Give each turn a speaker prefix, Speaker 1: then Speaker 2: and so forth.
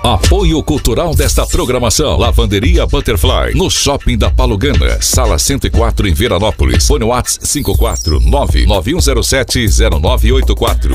Speaker 1: Apoio cultural desta programação: Lavanderia Butterfly, no Shopping da Palugana, Sala 104 em Veranópolis. Fone WhatsApp 549-9107-0984.